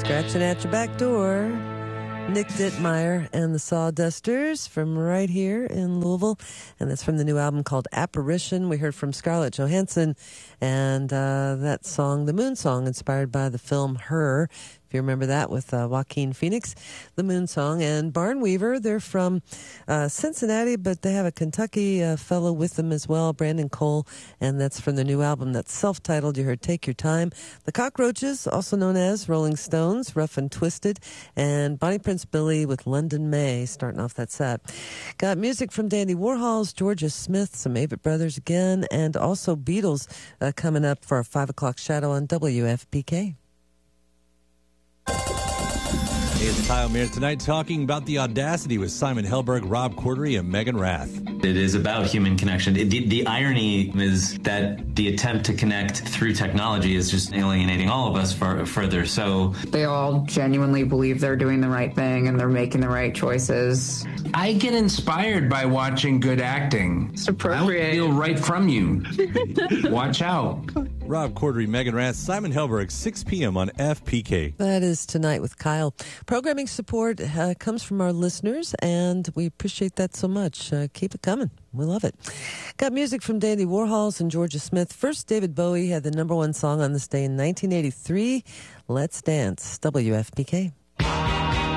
Scratching at your back door. Nick Dittmeyer and the Sawdusters from right here in Louisville. And that's from the new album called Apparition. We heard from Scarlett Johansson and that song, the Moon Song, inspired by the film Her. If you remember that with Joaquin Phoenix, the Moon Song. And Barn Weaver, they're from Cincinnati, but they have a Kentucky fellow with them as well, Brandon Cole, and that's from the new album that's self-titled. You heard Take Your Time. The Cockroaches, also known as Rolling Stones, Rough and Twisted, and Bonnie Prince Billy with London May, starting off that set. Got music from Dandy Warhols, Georgia Smith, some Avett Brothers again, and also Beatles coming up for a 5 o'clock shadow on WFPK. Hey, it's Kyle Mayer tonight talking about The Audacity with Simon Helberg, Rob Corddry, and Megan Rath. It is about human connection. The irony is that the attempt to connect through technology is just alienating all of us further. So they all genuinely believe they're doing the right thing and they're making the right choices. I get inspired by watching good acting. It's appropriate. I feel right from you. Watch out. Rob Corddry, Megan Rath, Simon Helberg, 6 p.m. on FPK. That is tonight with Kyle. Programming support comes from our listeners, and we appreciate that so much. Keep it coming. We love it. Got music from Dandy Warhols and Georgia Smith. First, David Bowie had the #1 song on this day in 1983. Let's Dance, WFPK.